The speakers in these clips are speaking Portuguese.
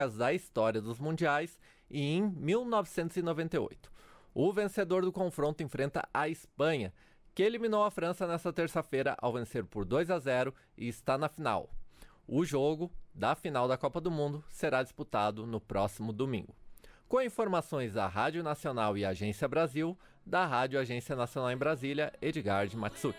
da história dos mundiais e em 1998. O vencedor do confronto enfrenta a Espanha, que eliminou a França nesta terça-feira ao vencer por 2-0 e está na final. O jogo da final da Copa do Mundo será disputado no próximo domingo. Com informações da Rádio Nacional e Agência Brasil, da Rádio Agência Nacional em Brasília, Edgar de Matsuki.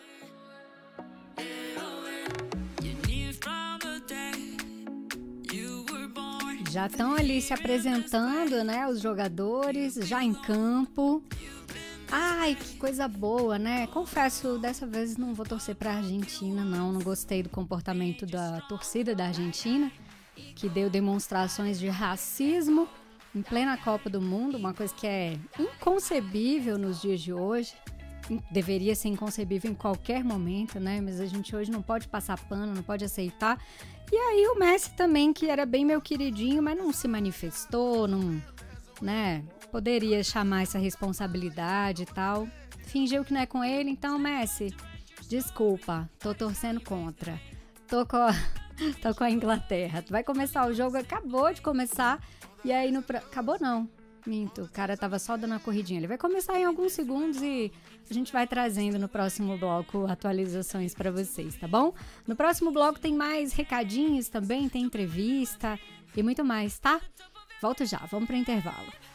Já estão ali se apresentando, né, os jogadores, já em campo. Ai, que coisa boa, né? Confesso, dessa vez não vou torcer para a Argentina, não gostei do comportamento da torcida da Argentina, que deu demonstrações de racismo em plena Copa do Mundo, uma coisa que é inconcebível nos dias de hoje. Deveria ser inconcebível em qualquer momento, né? Mas a gente hoje não pode passar pano, não pode aceitar. E aí o Messi também, que era bem meu queridinho, mas não se manifestou, não, né? Poderia chamar essa responsabilidade e tal. Fingiu que não é com ele, então, Messi, desculpa, tô torcendo contra. Tô com a Inglaterra. Vai começar o jogo, acabou de começar. E aí, acabou não. Minto, o cara tava só dando uma corridinha. Ele vai começar em alguns segundos e a gente vai trazendo no próximo bloco atualizações para vocês, tá bom? No próximo bloco tem mais recadinhos também, tem entrevista e muito mais, tá? Volto já, vamos pro intervalo.